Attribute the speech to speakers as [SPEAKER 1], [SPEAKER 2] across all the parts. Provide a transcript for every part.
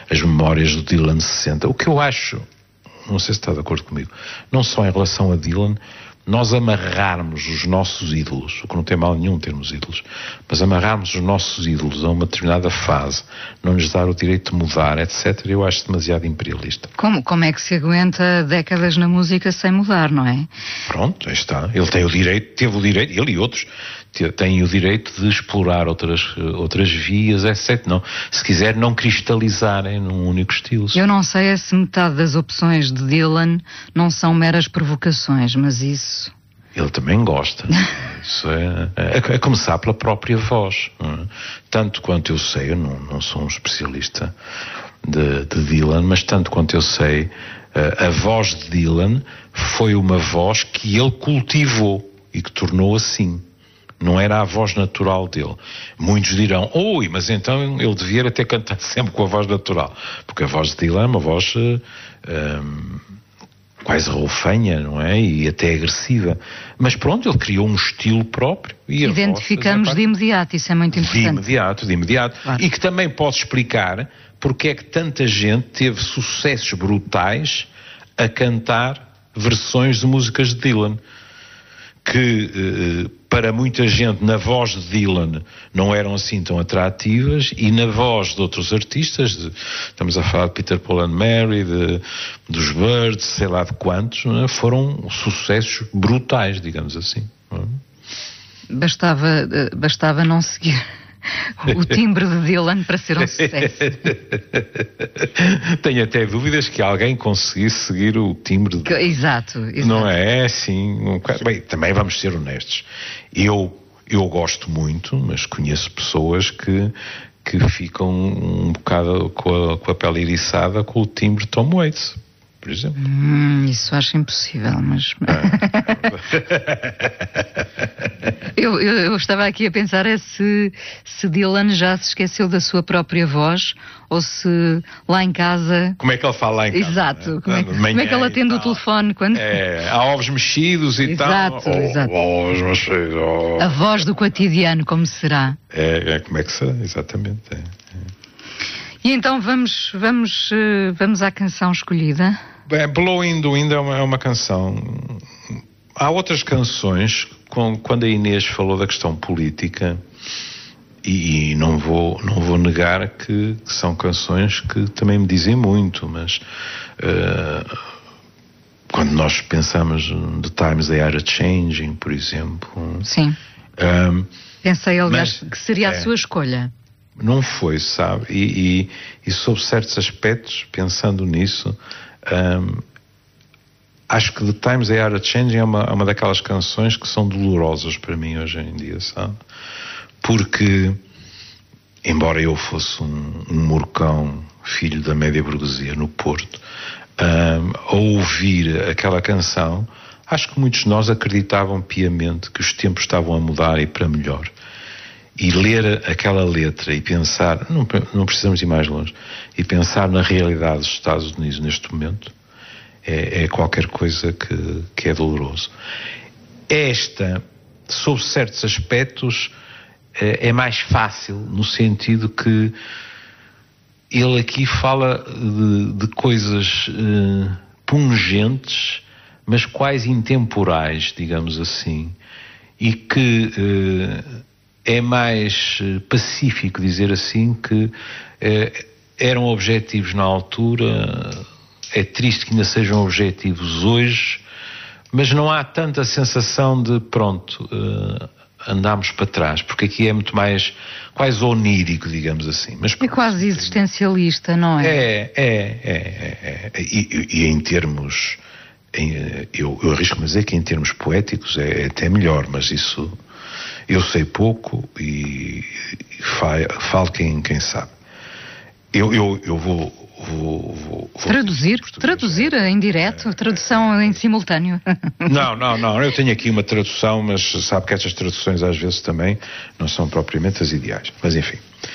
[SPEAKER 1] as memórias do Dylan 60. O que eu acho, não sei se está de acordo comigo, não só em relação a Dylan, nós amarrarmos os nossos ídolos, o que não tem mal nenhum termos ídolos, mas amarrarmos os nossos ídolos a uma determinada fase, não lhes dar o direito de mudar, etc., eu acho demasiado imperialista.
[SPEAKER 2] Como é que se aguenta décadas na música sem mudar, não é?
[SPEAKER 1] Pronto, aí está. Ele tem o direito, teve o direito, ele e outros têm o direito de explorar outras vias, etc. Não, se quiser, não cristalizarem num único estilo.
[SPEAKER 2] Eu não sei se metade das opções de Dylan não são meras provocações, mas isso...
[SPEAKER 1] Ele também gosta. Isso é começar pela própria voz. Tanto quanto eu sei, eu não sou um especialista de Dylan, mas tanto quanto eu sei, a voz de Dylan foi uma voz que ele cultivou e que tornou assim. Não era a voz natural dele. Muitos dirão, mas então ele devia ter cantado sempre com a voz natural. Porque a voz de Dylan é uma voz quase roufanha, não é? E até agressiva. Mas pronto, ele criou um estilo próprio. E
[SPEAKER 2] identificamos de imediato, isso é muito importante.
[SPEAKER 1] De imediato. Claro. E que também pode explicar porque é que tanta gente teve sucessos brutais a cantar versões de músicas de Dylan. Que para muita gente na voz de Dylan não eram assim tão atrativas, e na voz de outros artistas, estamos a falar de Peter, Paul and Mary, dos Byrds, sei lá de quantos, não é? Foram sucessos brutais, digamos assim. Não é?
[SPEAKER 2] Bastava não seguir o timbre de Dylan para ser um sucesso.
[SPEAKER 1] Tenho até dúvidas que alguém conseguisse seguir o timbre de Dylan.
[SPEAKER 2] Exato.
[SPEAKER 1] Não é assim. Bem, também vamos ser honestos. Eu gosto muito, mas conheço pessoas que ficam um bocado com a pele eriçada com o timbre de Tom Waits, por exemplo.
[SPEAKER 2] Isso acho impossível, mas... Eu estava aqui a pensar se Dylan já se esqueceu da sua própria voz, ou se lá em casa...
[SPEAKER 1] Como é que ele fala lá em casa?
[SPEAKER 2] Exato.
[SPEAKER 1] Né?
[SPEAKER 2] Como é que ele atende o telefone? Quando...
[SPEAKER 1] há ovos mexidos e tal.
[SPEAKER 2] Exato.
[SPEAKER 1] Ovos mexidos.
[SPEAKER 2] A voz do cotidiano, como será?
[SPEAKER 1] Como é que será? Exatamente.
[SPEAKER 2] E então vamos à canção escolhida.
[SPEAKER 1] Blowing the Wind é uma canção. Há outras canções, quando a Inês falou da questão política, e não vou negar que são canções que também me dizem muito, mas quando nós pensamos The Times They Are Changing, por exemplo...
[SPEAKER 2] Sim. Pensei, aliás, que seria a sua escolha.
[SPEAKER 1] Não foi, sabe? E sob certos aspectos, pensando nisso, acho que The Times They Are Changing é uma daquelas canções que são dolorosas para mim hoje em dia, sabe? Porque, embora eu fosse um murcão, filho da média burguesia no Porto, ao ouvir aquela canção, acho que muitos de nós acreditavam piamente que os tempos estavam a mudar e para melhor. E ler aquela letra e pensar, não precisamos ir mais longe, e pensar na realidade dos Estados Unidos neste momento, é qualquer coisa que é doloroso. Esta, sob certos aspectos, é mais fácil, no sentido que ele aqui fala de coisas pungentes, mas quase intemporais, digamos assim, e que... é mais pacífico dizer assim que eram objetivos na altura, é triste que ainda sejam objetivos hoje, mas não há tanta sensação de andámos para trás, porque aqui é muito mais quase onírico, digamos assim. Mas,
[SPEAKER 2] é quase existencialista, não é?
[SPEAKER 1] E em termos, eu arrisco-me a dizer que em termos poéticos é até melhor, mas isso... Eu sei pouco e falo quem sabe. Eu vou
[SPEAKER 2] traduzir em direto, tradução em simultâneo.
[SPEAKER 1] Não, eu tenho aqui uma tradução, mas sabe que estas traduções às vezes também não são propriamente as ideais. Mas enfim,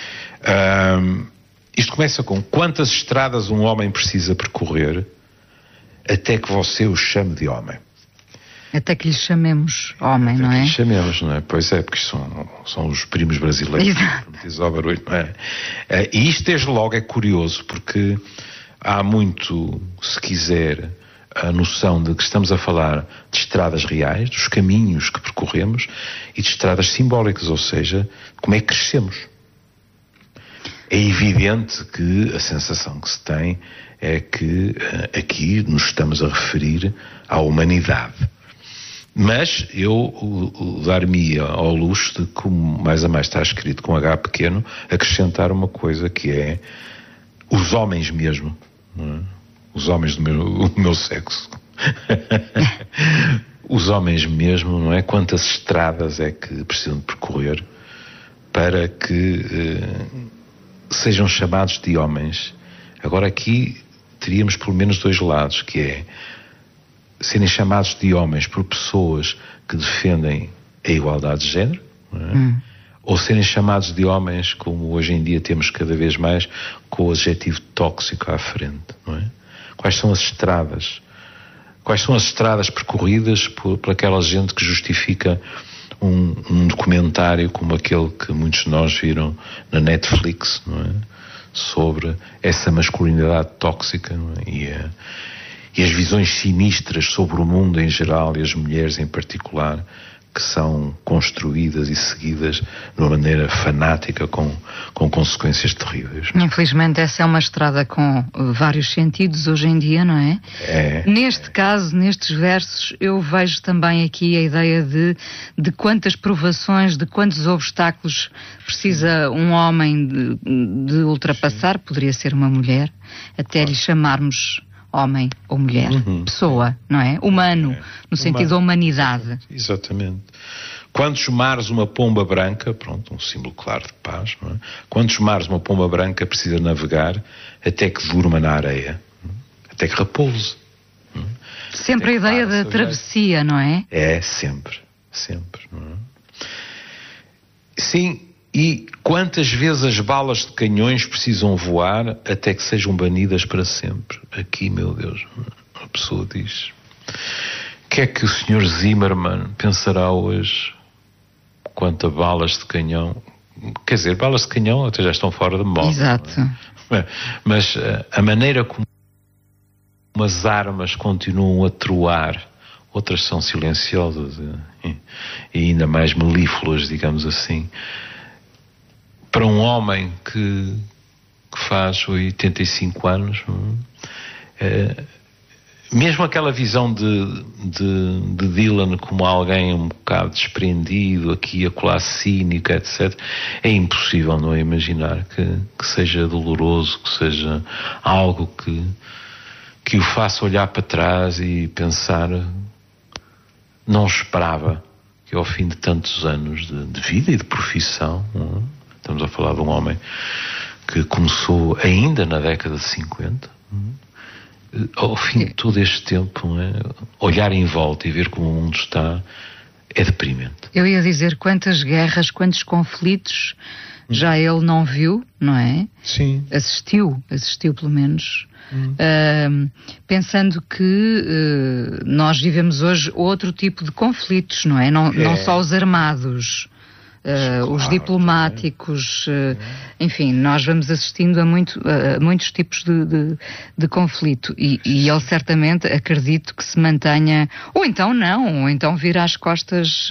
[SPEAKER 1] isto começa com: quantas estradas um homem precisa percorrer até que você o chame de homem?
[SPEAKER 2] Até que lhe chamemos homem, não é?
[SPEAKER 1] Até que lhe chamemos, não é? Pois é, porque são os primos brasileiros.
[SPEAKER 2] Exato.
[SPEAKER 1] Diz ao barulho, não é? E isto desde logo é curioso, porque há muito, se quiser, a noção de que estamos a falar de estradas reais, dos caminhos que percorremos, e de estradas simbólicas, ou seja, como é que crescemos. É evidente que a sensação que se tem é que aqui nos estamos a referir à humanidade. Mas eu dar-me ao luxo de, como mais a mais está escrito com H pequeno, acrescentar uma coisa que é os homens mesmo, não é? Os homens do meu sexo. Os homens mesmo, não é? Quantas estradas é que precisam de percorrer para que sejam chamados de homens. Agora aqui teríamos pelo menos dois lados, que é serem chamados de homens por pessoas que defendem a igualdade de género, não é? Ou serem chamados de homens, como hoje em dia temos cada vez mais, com o adjetivo tóxico à frente, não é? Quais são as estradas? Quais são as estradas percorridas por aquela gente que justifica um documentário como aquele que muitos de nós viram na Netflix, não é? Sobre essa masculinidade tóxica, não é? E as visões sinistras sobre o mundo em geral e as mulheres em particular, que são construídas e seguidas de uma maneira fanática com consequências terríveis.
[SPEAKER 2] Infelizmente essa é uma estrada com vários sentidos hoje em dia, não é? Neste caso, nestes versos, eu vejo também aqui a ideia de quantas provações, de quantos obstáculos precisa um homem de ultrapassar, poderia ser uma mulher, até lhe chamarmos homem ou mulher, pessoa, não é? Humano, no sentido da humanidade.
[SPEAKER 1] Exatamente. Quantos mares uma pomba branca, pronto, um símbolo claro de paz, não é? Quantos mares uma pomba branca precisa navegar até que durma na areia, até que repouse.
[SPEAKER 2] Sempre a ideia da travessia, não é?
[SPEAKER 1] É, sempre, não é? Sim. E quantas vezes as balas de canhões precisam voar até que sejam banidas para sempre? Aqui, meu Deus, a pessoa diz: o que é que o Sr. Zimmermann pensará hoje quanto a balas de canhão? Quer dizer, balas de canhão até já estão fora de moda.
[SPEAKER 2] Exato.
[SPEAKER 1] Mas a maneira como as armas continuam a troar, outras são silenciosas e ainda mais melífluas, digamos assim. Para um homem que faz 85 anos, mesmo aquela visão de Dylan como alguém um bocado desprendido, aqui e acolá cínico, etc., é impossível não é imaginar que seja doloroso, que seja algo que o faça olhar para trás e pensar: não esperava que ao fim de tantos anos de vida e de profissão, estamos a falar de um homem que começou ainda na década de 50, ao fim de todo este tempo, não é? Olhar em volta e ver como o mundo está é deprimente.
[SPEAKER 2] Eu ia dizer quantas guerras, quantos conflitos já ele não viu, não é?
[SPEAKER 1] Sim.
[SPEAKER 2] Assistiu pelo menos. Pensando que nós vivemos hoje outro tipo de conflitos, não é? Não só os armados. Os diplomáticos, enfim, nós vamos assistindo a muitos tipos de conflito e ele certamente, acredito que se mantenha, ou então vira as costas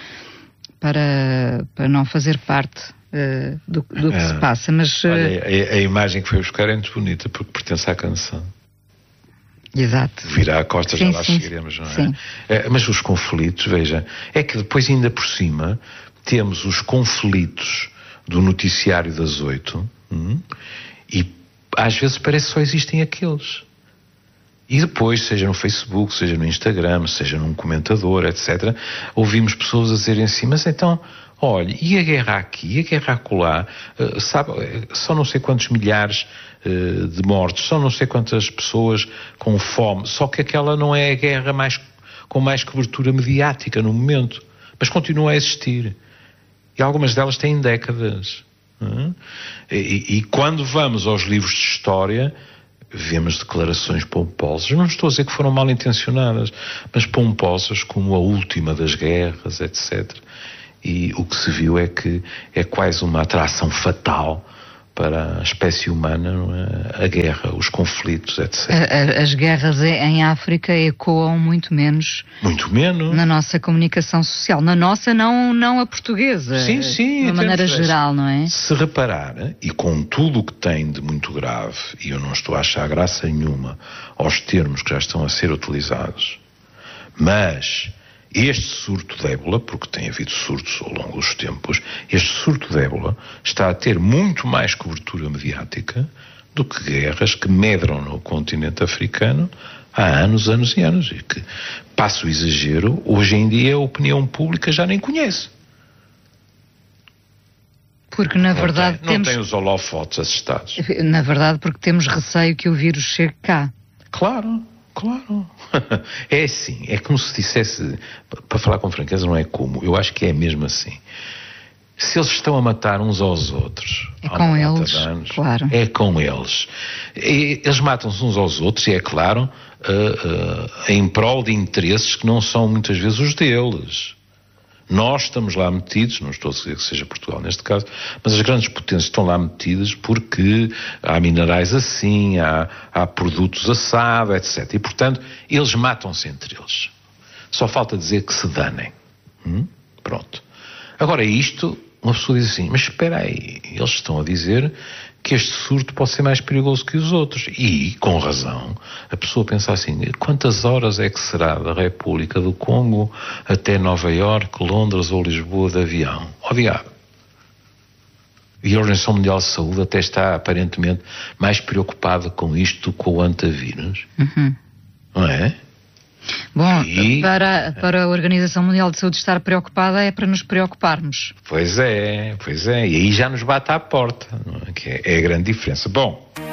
[SPEAKER 2] para não fazer parte do que se passa. Mas
[SPEAKER 1] olha, a imagem que foi buscar é muito bonita porque pertence à canção.
[SPEAKER 2] Exato.
[SPEAKER 1] Virar a costa, já lá chegaremos, não é? Mas os conflitos, veja, é que depois ainda por cima temos os conflitos do noticiário das 8 e às vezes parece que só existem aqueles. E depois, seja no Facebook, seja no Instagram, seja num comentador, etc., ouvimos pessoas a dizerem assim: mas então, olha, e a guerra aqui, e a guerra acolá, sabe, só não sei quantos milhares de mortos, só não sei quantas pessoas com fome, só que aquela não é a guerra com mais cobertura mediática no momento, mas continua a existir. E algumas delas têm décadas. E quando vamos aos livros de história, vemos declarações pomposas, não estou a dizer que foram mal intencionadas, mas pomposas como a última das guerras, etc. E o que se viu é que é quase uma atração fatal para a espécie humana, não é? A guerra, os conflitos, etc.
[SPEAKER 2] As guerras em África ecoam muito menos na nossa comunicação social. Na nossa, não a portuguesa.
[SPEAKER 1] Sim,
[SPEAKER 2] de uma maneira geral, não é?
[SPEAKER 1] Se reparar, e com tudo o que tem de muito grave, e eu não estou a achar graça nenhuma aos termos que já estão a ser utilizados, mas este surto de ébola, porque tem havido surtos ao longo dos tempos, este surto de ébola está a ter muito mais cobertura mediática do que guerras que medram no continente africano há anos e anos, e que, passo o exagero, hoje em dia a opinião pública já nem conhece.
[SPEAKER 2] Porque, na verdade,
[SPEAKER 1] não tem os holofotes assestados.
[SPEAKER 2] Na verdade, porque temos receio que o vírus chegue cá.
[SPEAKER 1] Claro. É assim, é como se dissesse, para falar com franqueza, não é como, eu acho que é mesmo assim. Se eles estão a matar uns aos outros,
[SPEAKER 2] é com eles,
[SPEAKER 1] anos,
[SPEAKER 2] claro.
[SPEAKER 1] É com eles. Eles matam-se uns aos outros, e é claro, em prol de interesses que não são muitas vezes os deles. Nós estamos lá metidos, não estou a dizer que seja Portugal neste caso, mas as grandes potências estão lá metidas porque há minerais assim, há produtos assado, etc. E, portanto, eles matam-se entre eles. Só falta dizer que se danem. Pronto. Agora, isto, uma pessoa diz assim, mas espera aí, eles estão a dizer que este surto pode ser mais perigoso que os outros. E, com razão, a pessoa pensa assim, quantas horas é que será da República do Congo até Nova Iorque, Londres ou Lisboa de avião? Ó diabo! E a Organização Mundial de Saúde até está, aparentemente, mais preocupada com isto do que com o antavírus. Não é?
[SPEAKER 2] Bom, para a Organização Mundial de Saúde estar preocupada é para nos preocuparmos.
[SPEAKER 1] Pois é. E aí já nos bate à porta, não é? Que é a grande diferença. Bom...